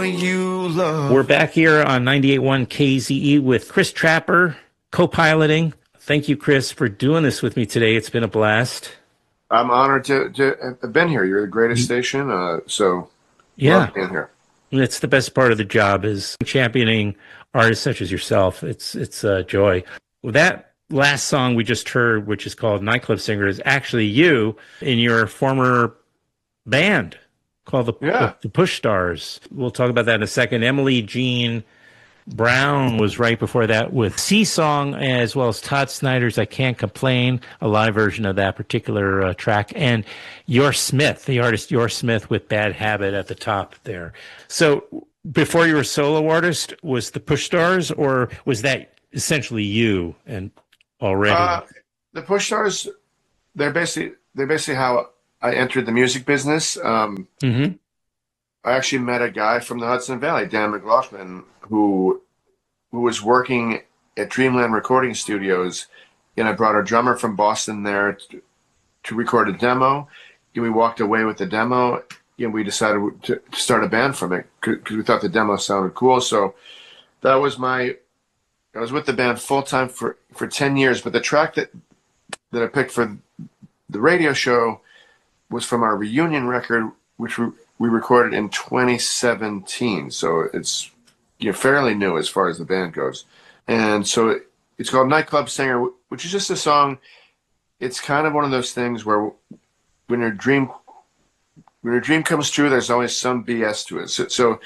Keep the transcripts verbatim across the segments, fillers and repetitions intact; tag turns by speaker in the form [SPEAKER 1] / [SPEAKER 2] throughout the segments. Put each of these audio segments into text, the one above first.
[SPEAKER 1] you love.
[SPEAKER 2] We're back here on ninety-eight point one K Z E with Chris Trapper, co-piloting. Thank you, Chris, for doing this with me today. It's been a blast.
[SPEAKER 3] I'm honored to, to have been here. You're the greatest station, uh, so
[SPEAKER 2] yeah,
[SPEAKER 3] love being here.
[SPEAKER 2] It's the best part of the job is championing artists such as yourself. It's it's a joy. That last song we just heard, which is called Nightclub Singer, is actually you in your former band called the,
[SPEAKER 3] yeah.
[SPEAKER 2] the Push Stars. We'll talk about that in a second. Emily Jean Brown was right before that with Sea Song, as well as Todd Snyder's I Can't Complain, a live version of that particular uh, track, and Your Smith, the artist Your Smith with Bad Habit at the top there. So before you were a solo artist, was the Push Stars, or was that essentially you and already?
[SPEAKER 3] Uh, the Push Stars, they're basically, they're basically how I entered the music business. Um,
[SPEAKER 2] mm-hmm.
[SPEAKER 3] I actually met a guy from the Hudson Valley, Dan McLaughlin, who who was working at Dreamland Recording Studios, and I brought a drummer from Boston there to, to record a demo. And we walked away with the demo, and we decided to, to start a band from it because we thought the demo sounded cool. So that was my. I was with the band full time for, for ten years, but the track that that I picked for the radio show was from our reunion record, which we, we recorded in twenty seventeen. So it's you know, fairly new as far as the band goes. And so it, it's called Nightclub Singer, which is just a song. It's kind of one of those things where when your dream when your dream comes true, there's always some B S to it. So, so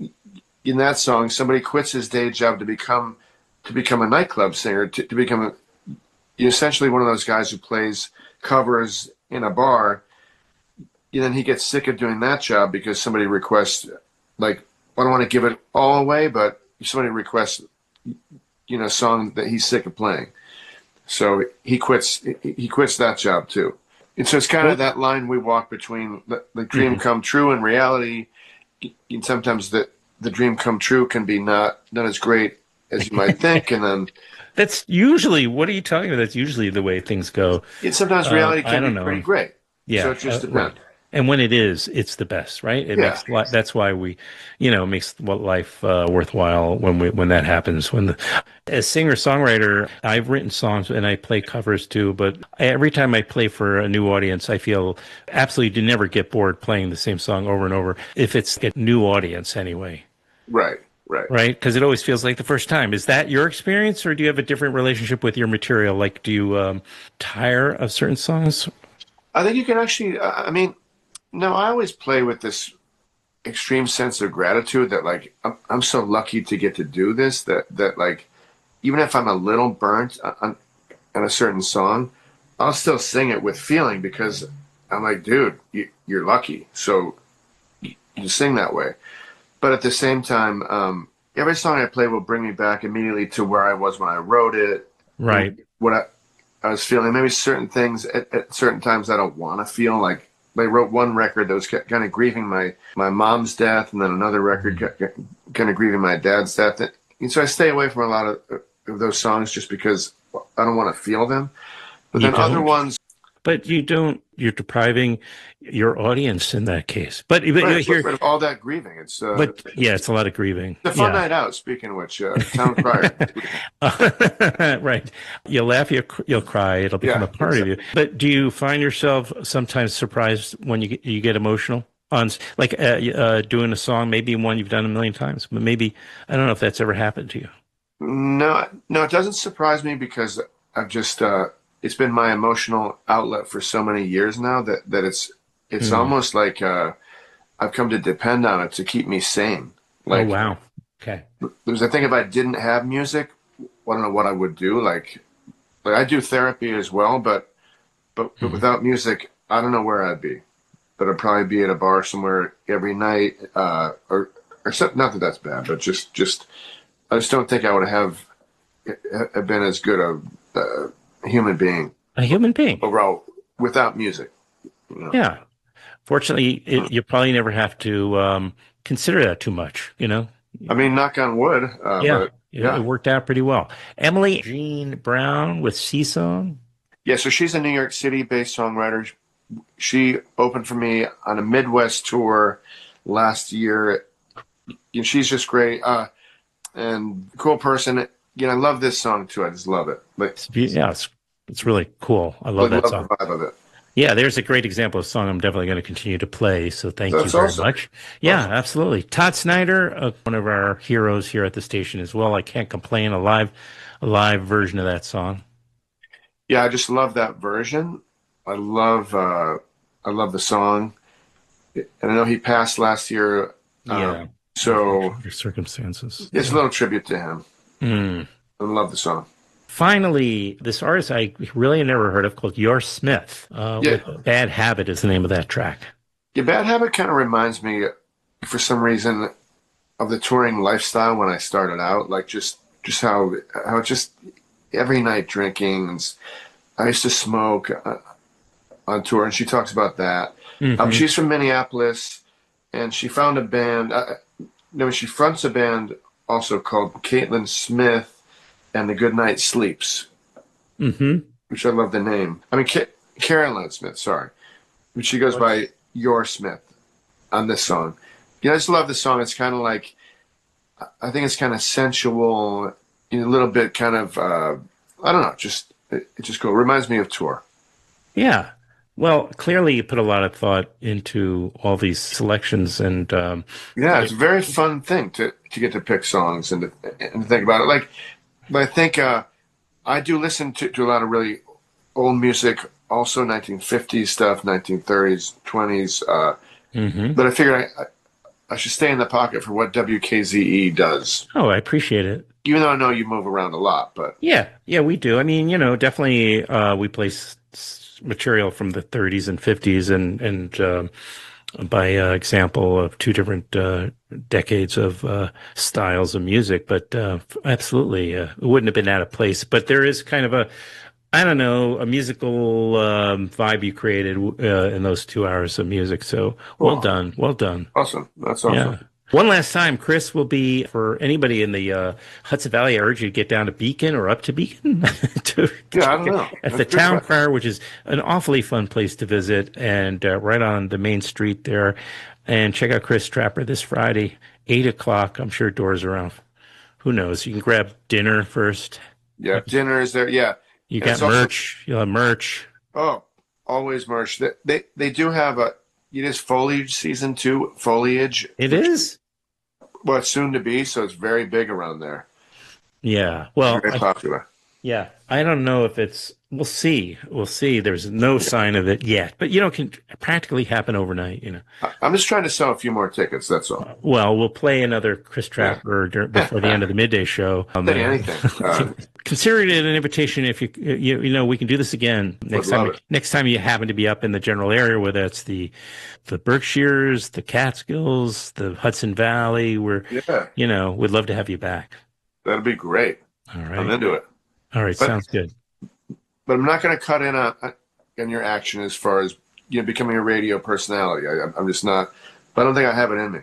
[SPEAKER 3] in that song, somebody quits his day job to become to become a nightclub singer, to, to become a, you're essentially one of those guys who plays covers in a bar. And then he gets sick of doing that job because somebody requests, like, I don't want to give it all away, but somebody requests, you know, a song that he's sick of playing. So he quits, he quits that job too. And so it's kind of that line we walk between the, the dream mm-hmm. come true and reality. And sometimes the, the dream come true can be not, not as great as you might think. And then
[SPEAKER 2] that's usually, what are you talking about? That's usually the way things go.
[SPEAKER 3] And sometimes reality
[SPEAKER 2] uh,
[SPEAKER 3] can be
[SPEAKER 2] know.
[SPEAKER 3] pretty great.
[SPEAKER 2] Yeah.
[SPEAKER 3] So it just
[SPEAKER 2] uh,
[SPEAKER 3] depends.
[SPEAKER 2] Right. And when it is, it's the best, right? It
[SPEAKER 3] yeah.
[SPEAKER 2] makes li- that's why we, you know, makes life uh, worthwhile when we when that happens. When the, as singer songwriter, I've written songs and I play covers too. But every time I play for a new audience, I feel absolutely never get bored playing the same song over and over. If it's a new audience, anyway.
[SPEAKER 3] Right. Right.
[SPEAKER 2] Right. Because it always feels like the first time. Is that your experience, or do you have a different relationship with your material? Like, do you um, tire of certain songs?
[SPEAKER 3] I think you can actually. Uh, I mean. No, I always play with this extreme sense of gratitude that, like, I'm, I'm so lucky to get to do this, that, that like, even if I'm a little burnt on, on a certain song, I'll still sing it with feeling because I'm like, dude, you, you're lucky. So you, you sing that way. But at the same time, um, every song I play will bring me back immediately to where I was when I wrote it.
[SPEAKER 2] Right.
[SPEAKER 3] What I, I was feeling. Maybe certain things at, at certain times I don't want to feel. Like, I wrote one record that was kind of grieving my, my mom's death, and then another record kind of grieving my dad's death. And so I stay away from a lot of, of those songs just because I don't want to feel them. But
[SPEAKER 2] you
[SPEAKER 3] then
[SPEAKER 2] don't.
[SPEAKER 3] other ones...
[SPEAKER 2] But you don't, you're depriving your audience in that case. But, but
[SPEAKER 3] right,
[SPEAKER 2] you're,
[SPEAKER 3] but all that grieving. It's uh,
[SPEAKER 2] but yeah, it's a lot of grieving.
[SPEAKER 3] It's a fun
[SPEAKER 2] yeah.
[SPEAKER 3] night out, speaking of which, uh, town crier.
[SPEAKER 2] Right. You'll laugh, you'll, you'll cry, it'll become yeah, a part exactly. of you. But do you find yourself sometimes surprised when you get, you get emotional? On like uh, uh, doing a song, maybe one you've done a million times, but maybe, I don't know if that's ever happened to you.
[SPEAKER 3] No, no, it doesn't surprise me because I've just... Uh, it's been my emotional outlet for so many years now that, that it's it's mm. almost like uh, I've come to depend on it to keep me sane. Like,
[SPEAKER 2] oh, wow. Okay.
[SPEAKER 3] Because I think if I didn't have music, I don't know what I would do. Like, like I do therapy as well, but but, mm. but without music, I don't know where I'd be. But I'd probably be at a bar somewhere every night, uh, or or something. Not that that's bad, but just just I just don't think I would have, have been as good a uh, human being.
[SPEAKER 2] A human being.
[SPEAKER 3] Overall, without music. You know?
[SPEAKER 2] Yeah. Fortunately, it, you probably never have to um, consider that too much, you know?
[SPEAKER 3] I mean, knock on wood. Uh,
[SPEAKER 2] yeah.
[SPEAKER 3] But,
[SPEAKER 2] yeah. It worked out pretty well. Emily Jean Brown with Sea Song.
[SPEAKER 3] Yeah, so she's a New York City-based songwriter. She opened for me on a Midwest tour last year. you know, she's just great. Uh, and cool person. You know, I love this song too. I just love it. Like,
[SPEAKER 2] It's, be- yeah, it's, it's really cool. I love
[SPEAKER 3] really
[SPEAKER 2] that
[SPEAKER 3] love
[SPEAKER 2] song.
[SPEAKER 3] the vibe of it.
[SPEAKER 2] Yeah, there's a great example of a song I'm definitely going to continue to play. So thank
[SPEAKER 3] That's
[SPEAKER 2] you very
[SPEAKER 3] awesome.
[SPEAKER 2] much. Yeah,
[SPEAKER 3] Awesome.
[SPEAKER 2] absolutely. Todd Snyder, uh, one of our heroes here at the station as well. I can't complain. A live, a live version of that song.
[SPEAKER 3] Yeah, I just love that version. I love, uh, I love the song. And I know he passed last year. Um,
[SPEAKER 2] Yeah.
[SPEAKER 3] so
[SPEAKER 2] Your circumstances.
[SPEAKER 3] it's a little tribute to him.
[SPEAKER 2] Mm.
[SPEAKER 3] I love the song.
[SPEAKER 2] Finally, this artist I really never heard of called Yor Smith. Uh,
[SPEAKER 3] Yeah.
[SPEAKER 2] with Bad Habit is the name of that track.
[SPEAKER 3] Yeah, Bad Habit kind of reminds me, for some reason, of the touring lifestyle when I started out. Like just, just how, how just every night drinking. And I used to smoke uh, on tour, and she talks about that.
[SPEAKER 2] Mm-hmm.
[SPEAKER 3] Um, she's from Minneapolis, and she found a band. Uh, no, she fronts a band also called Caitlin Smith and the Goodnight Sleeps,
[SPEAKER 2] Mm-hmm.
[SPEAKER 3] which I love the name. I mean, Ca- Caroline Smith, sorry. But she goes by Yor Smith on this song. You know, I just love the song. It's kind of like, I think it's kind of sensual, you know, a little bit kind of, uh, I don't know, just, it, it's just cool. It reminds me of tour.
[SPEAKER 2] Yeah. Well, clearly you put a lot of thought into all these selections, and um,
[SPEAKER 3] Yeah, it's a very fun thing to, to get to pick songs and to, and to think about it. Like, but I think uh, I do listen to, to a lot of really old music, also nineteen fifties stuff, nineteen thirties, twenties. Uh,
[SPEAKER 2] mm-hmm.
[SPEAKER 3] But I figured I, I, I should stay in the pocket for what W K Z E does.
[SPEAKER 2] Oh, I appreciate it.
[SPEAKER 3] Even though I know you move around a lot, but
[SPEAKER 2] Yeah, yeah, we do. I mean, you know, definitely uh, we play s- s- material from the thirties and fifties, and and um, by uh, example of two different uh, decades of uh, styles of music. But uh, absolutely, uh, it wouldn't have been out of place. But there is kind of a, I don't know, a musical um, vibe you created uh, in those two hours of music. So well
[SPEAKER 3] Cool.
[SPEAKER 2] done, well done.
[SPEAKER 3] awesome. That's awesome.
[SPEAKER 2] Yeah. One last time, Chris will be, for anybody in the uh, Hudson Valley. I urge you to get down to Beacon or up to Beacon to
[SPEAKER 3] Yeah, I don't know.
[SPEAKER 2] at the
[SPEAKER 3] That's good
[SPEAKER 2] Town
[SPEAKER 3] question.
[SPEAKER 2] Crier, which is an awfully fun place to visit, and uh, right on the main street there. And check out Chris Trapper this Friday, eight o'clock. I'm sure doors are around. Who knows? You can grab dinner first.
[SPEAKER 3] Yeah, dinner is there. Yeah.
[SPEAKER 2] You
[SPEAKER 3] And
[SPEAKER 2] got
[SPEAKER 3] it's also-
[SPEAKER 2] merch. You'll have merch.
[SPEAKER 3] Oh, always merch. They, they, they do have a, it is foliage season too. Foliage.
[SPEAKER 2] It is?
[SPEAKER 3] Well, it's soon to be, so it's very big around there.
[SPEAKER 2] Yeah. Well,
[SPEAKER 3] Very
[SPEAKER 2] I-
[SPEAKER 3] popular.
[SPEAKER 2] yeah. I don't know if it's, we'll see. We'll see. There's no sign of it yet, but you know, it can practically happen overnight, you know.
[SPEAKER 3] I- I'm just trying to sell a few more tickets. That's all.
[SPEAKER 2] Well, we'll play another Chris Trapper dur- before the end of the midday show. Um,
[SPEAKER 3] Say anything. Uh,
[SPEAKER 2] Consider it an invitation. If you, you you know, we can do this again next
[SPEAKER 3] love
[SPEAKER 2] time.
[SPEAKER 3] it.
[SPEAKER 2] Next time you happen to be up in the general area, whether it's the the Berkshires, the Catskills, the Hudson Valley, we're
[SPEAKER 3] yeah,
[SPEAKER 2] you know, we'd love to have you back.
[SPEAKER 3] that'll be great.
[SPEAKER 2] All
[SPEAKER 3] I'm
[SPEAKER 2] right,
[SPEAKER 3] into it.
[SPEAKER 2] all right,
[SPEAKER 3] But-
[SPEAKER 2] sounds good.
[SPEAKER 3] But I'm not going to cut in on, on your action as far as you know becoming a radio personality. I, I'm just not. But I don't think I have it in me.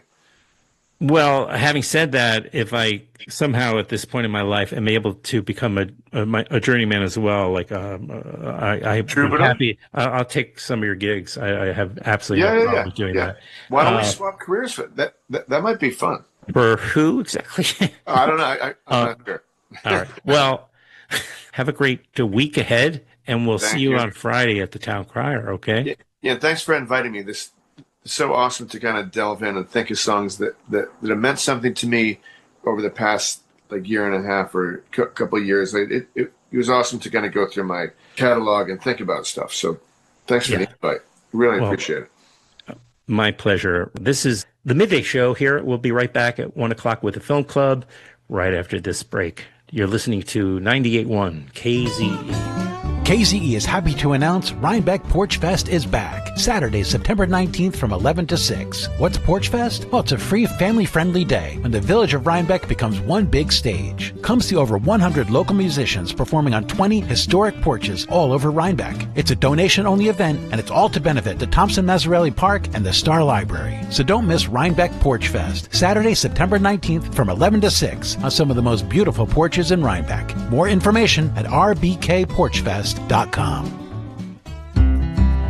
[SPEAKER 2] Well, having said that, if I somehow at this point in my life am able to become a a, my- a journeyman as well, like um, uh, I, I'm
[SPEAKER 3] Troubadour?
[SPEAKER 2] happy. I'll, I'll take some of your gigs. I, I have absolutely
[SPEAKER 3] Yeah,
[SPEAKER 2] no
[SPEAKER 3] yeah,
[SPEAKER 2] problem
[SPEAKER 3] yeah.
[SPEAKER 2] with doing
[SPEAKER 3] yeah.
[SPEAKER 2] that.
[SPEAKER 3] Why don't
[SPEAKER 2] Uh,
[SPEAKER 3] we swap careers? For that, that that might be fun.
[SPEAKER 2] For who exactly?
[SPEAKER 3] I don't know. I, I, I'm
[SPEAKER 2] Uh,
[SPEAKER 3] not sure.
[SPEAKER 2] All right. Well, have a great uh, week ahead, and we'll
[SPEAKER 3] Thank
[SPEAKER 2] see you,
[SPEAKER 3] you.
[SPEAKER 2] on Friday at the Town Crier. Okay.
[SPEAKER 3] Yeah, yeah. Thanks for inviting me. This is so awesome to kind of delve in and think of songs that that, that have meant something to me over the past like year and a half or a couple of years. It, it, it was awesome to kind of go through my catalog and think about stuff. So thanks for
[SPEAKER 2] Yeah.
[SPEAKER 3] the invite. Really
[SPEAKER 2] Well,
[SPEAKER 3] appreciate it.
[SPEAKER 2] My pleasure. This is the Midday Show here. We'll be right back at one o'clock with the Film Club right after this break. You're listening to ninety-eight point one K Z E.
[SPEAKER 1] K Z E is happy to announce Rhinebeck Porch Fest is back, Saturday, September nineteenth from eleven to six. What's Porch Fest? Well, it's a free, family-friendly day when the village of Rhinebeck becomes one big stage. Come see over one hundred local musicians performing on twenty historic porches all over Rhinebeck. It's a donation-only event, and it's all to benefit the Thompson Mazzarelli Park and the Star Library. So don't miss Rhinebeck Porch Fest, Saturday, September nineteenth from eleven to six on some of the most beautiful porches in Rhinebeck. More information at r b k porch fest dot com.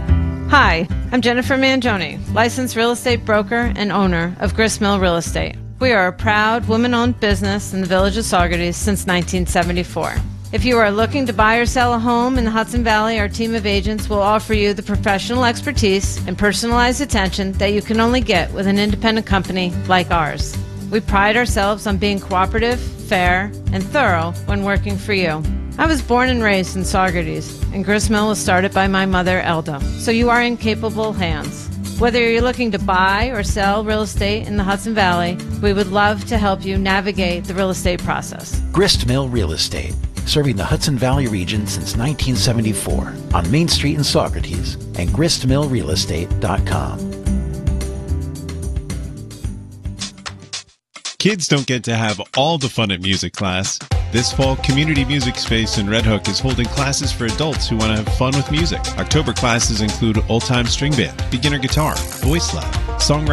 [SPEAKER 4] Hi, I'm Jennifer Mangione, licensed real estate broker and owner of Gristmill Real Estate. We are a proud woman-owned business in the village of Saugerties since nineteen seventy-four. If you are looking to buy or sell a home in the Hudson Valley, our team of agents will offer you the professional expertise and personalized attention that you can only get with an independent company like ours. We pride ourselves on being cooperative, fair, and thorough when working for you. I was born and raised in Saugerties, and Grist Mill was started by my mother, Elda, so you are in capable hands. Whether you're looking to buy or sell real estate in the Hudson Valley, we would love to help you navigate the real estate process.
[SPEAKER 1] Grist Mill Real Estate, serving the Hudson Valley region since nineteen seventy-four on Main Street in Saugerties and grist mill real estate dot com.
[SPEAKER 5] Kids don't get to have all the fun at music class. This fall, Community Music Space in Red Hook is holding classes for adults who want to have fun with music. October classes include old-time string band, beginner guitar, voice lab, songwriting,